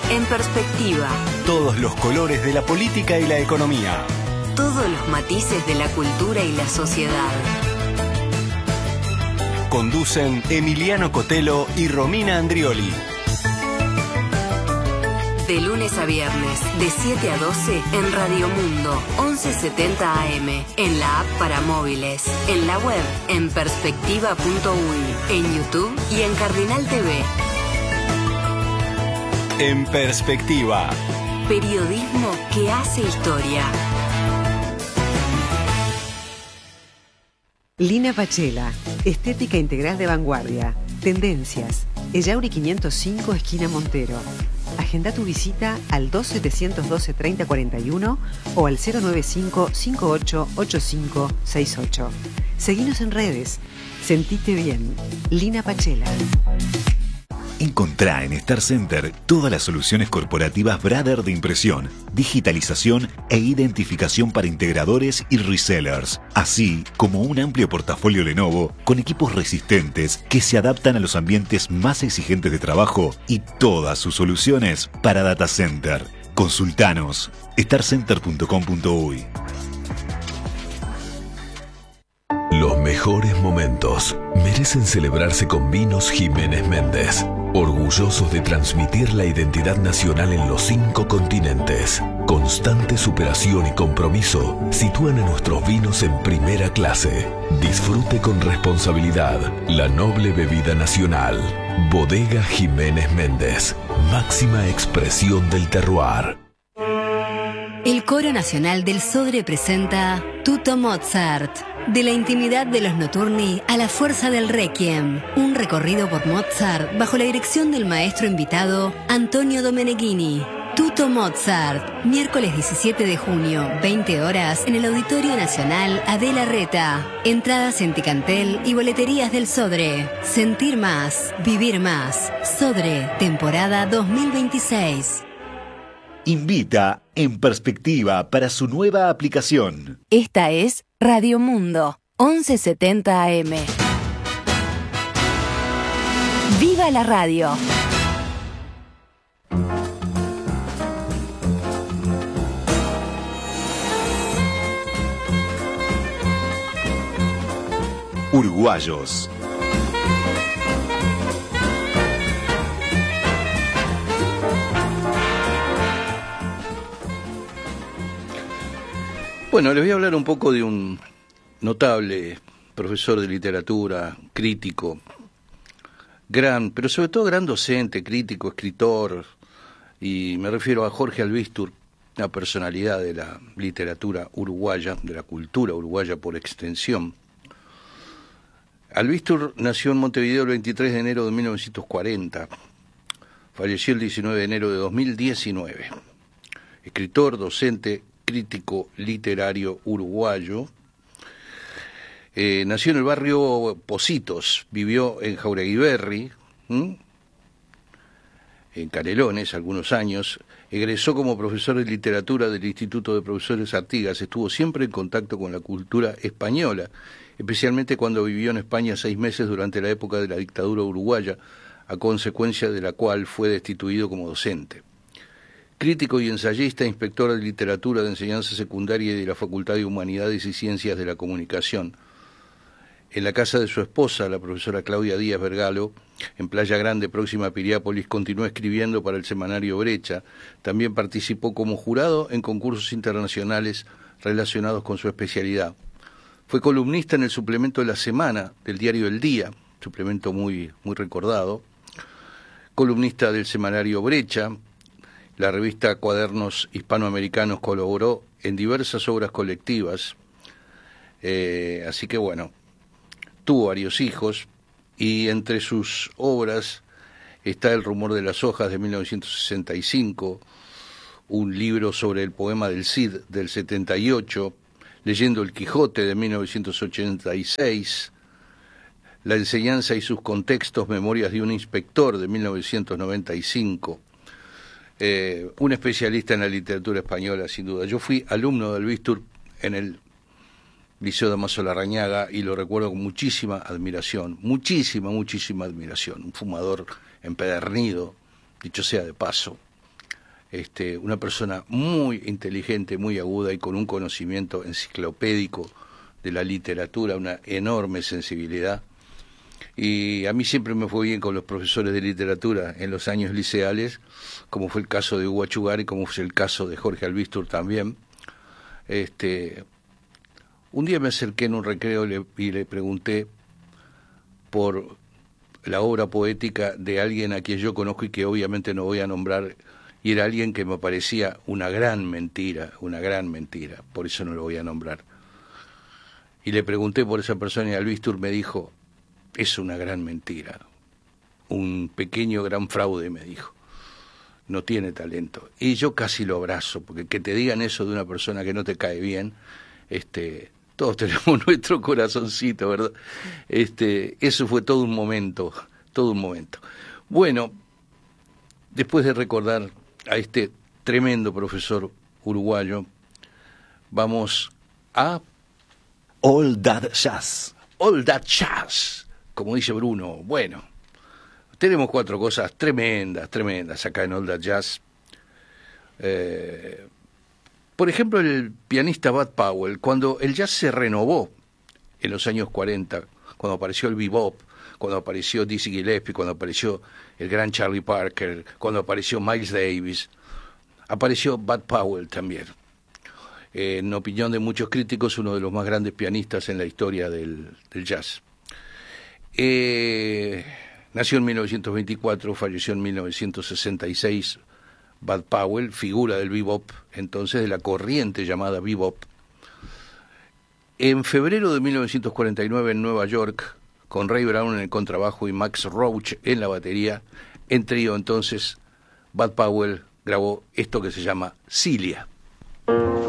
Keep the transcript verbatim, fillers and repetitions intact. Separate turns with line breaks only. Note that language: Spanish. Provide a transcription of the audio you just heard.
En perspectiva.
Todos los colores de la política y la economía.
Todos los matices de la cultura y la sociedad.
Conducen Emiliano Cotelo y Romina Andrioli.
De lunes a viernes, de siete a doce, en Radio Mundo, once setenta A M, en la app para móviles, en la web, en perspectiva punto uy, en YouTube y en Cardinal T V.
En perspectiva.
Periodismo que hace historia.
Lina Pachela, estética integral de vanguardia, tendencias, Ellauri quinientos cinco, esquina Montero. Agenda tu visita al dos setecientos doce treinta cuarenta y uno o al cero noventa y cinco cincuenta y ocho ochenta y cinco sesenta y ocho. Seguinos en redes. Sentite bien. Lina Pachela.
Encontrá en Star Center todas las soluciones corporativas Brother de impresión, digitalización e identificación para integradores y resellers, así como un amplio portafolio Lenovo con equipos resistentes que se adaptan a los ambientes más exigentes de trabajo y todas sus soluciones para data center. Consultanos star center punto com punto uy.
Los mejores momentos merecen celebrarse con Vinos Jiménez Méndez, orgullosos de transmitir la identidad nacional en los cinco continentes. Constante superación y compromiso sitúan a nuestros vinos en primera clase. Disfrute con responsabilidad la noble bebida nacional. Bodega Jiménez Méndez, máxima expresión del terroir.
El Coro Nacional del Sodre presenta Tutto Mozart. De la intimidad de los notturni a la fuerza del requiem. Un recorrido por Mozart bajo la dirección del maestro invitado Antonio Domeneghini. Tutto Mozart, miércoles diecisiete de junio, veinte horas, en el Auditorio Nacional Adela Reta. Entradas en Ticantel y boleterías del Sodre. Sentir más, vivir más. Sodre, temporada dos mil veintiséis.
Invita En Perspectiva para su nueva aplicación.
Esta es Radio Mundo, once setenta A M. ¡Viva la radio!
Uruguayos.
Bueno, les voy a hablar un poco de un notable profesor de literatura, crítico, gran, pero sobre todo gran docente, crítico, escritor, y me refiero a Jorge Albistur, una personalidad de la literatura uruguaya, de la cultura uruguaya por extensión. Albistur nació en Montevideo el veintitrés de enero de mil novecientos cuarenta, falleció el diecinueve de enero de dos mil diecinueve. Escritor, docente, crítico literario uruguayo. Eh, nació en el barrio Pocitos, vivió en Jaureguiberri, ¿m? en Canelones, algunos años. Egresó como profesor de literatura del Instituto de Profesores Artigas. Estuvo siempre en contacto con la cultura española, especialmente cuando vivió en España seis meses durante la época de la dictadura uruguaya, a consecuencia de la cual fue destituido como docente. Crítico y ensayista, inspector de literatura de enseñanza secundaria y de la Facultad de Humanidades y Ciencias de la Comunicación. En la casa de su esposa, la profesora Claudia Díaz Vergalo, en Playa Grande, próxima a Piriápolis, continuó escribiendo para el semanario Brecha. También participó como jurado en concursos internacionales relacionados con su especialidad. Fue columnista en el suplemento de la semana del diario El Día, suplemento muy, muy recordado. Columnista del semanario Brecha. La revista Cuadernos Hispanoamericanos colaboró en diversas obras colectivas, eh, así que bueno, tuvo varios hijos, y entre sus obras está El rumor de las hojas de mil novecientos sesenta y cinco, un libro sobre el poema del Cid del setenta y ocho, Leyendo el Quijote de mil novecientos ochenta y seis, La enseñanza y sus contextos, Memorias de un inspector de mil novecientos noventa y cinco, Eh, un especialista en la literatura española, sin duda. Yo fui alumno de Albistur en el Liceo Damaso Larrañaga y lo recuerdo con muchísima admiración, muchísima, muchísima admiración. Un fumador empedernido, dicho sea de paso, este, una persona muy inteligente, muy aguda y con un conocimiento enciclopédico de la literatura, una enorme sensibilidad. Y a mí siempre me fue bien con los profesores de literatura en los años liceales, como fue el caso de Hugo Achugari, como fue el caso de Jorge Albistur también. Este, un día me acerqué en un recreo y le, y le pregunté por la obra poética de alguien a quien yo conozco y que obviamente no voy a nombrar, y era alguien que me parecía una gran mentira, una gran mentira, por eso no lo voy a nombrar. Y le pregunté por esa persona y Albistur me dijo: es una gran mentira, un pequeño gran fraude, me dijo, no tiene talento. Y yo casi lo abrazo, porque que te digan eso de una persona que no te cae bien, este, todos tenemos nuestro corazoncito, ¿verdad? Este, eso fue todo un momento, todo un momento. Bueno, después de recordar a este tremendo profesor uruguayo, vamos a
All That Jazz.
All That Jazz. Como dice Bruno, bueno, tenemos cuatro cosas tremendas, tremendas acá en All That Jazz. Eh, por ejemplo, el pianista Bud Powell, cuando el jazz se renovó en los años cuarenta, cuando apareció el bebop, cuando apareció Dizzy Gillespie, cuando apareció el gran Charlie Parker, cuando apareció Miles Davis, apareció Bud Powell también. Eh, en opinión de muchos críticos, uno de los más grandes pianistas en la historia del, del jazz. Eh, nació en mil novecientos veinticuatro, falleció en mil novecientos sesenta y seis, Bud Powell, figura del bebop, entonces de la corriente llamada bebop. En febrero de mil novecientos cuarenta y nueve en Nueva York, con Ray Brown en el contrabajo y Max Roach en la batería, en trío entonces, Bud Powell grabó esto que se llama Cilia.